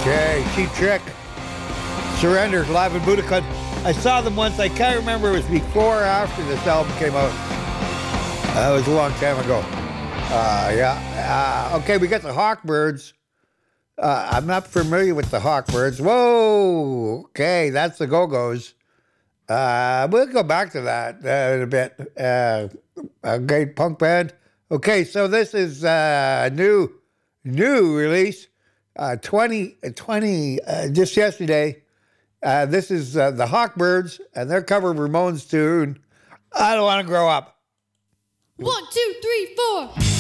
Okay, Cheap Trick. Surrender, live in Budokan. I saw them once. I can't remember if it was before or after this album came out. That was a long time ago. Okay, we got the Hawkbirds. I'm not familiar with the Hawkbirds. Whoa. Okay, that's the Go-Go's. We'll go back to that in a bit. A great punk band. Okay, so this is a new release. 2020, just yesterday. This is the Hawkbirds, and their cover of Ramones' tune, I Don't Want to Grow Up. 1, 2, 3, 4.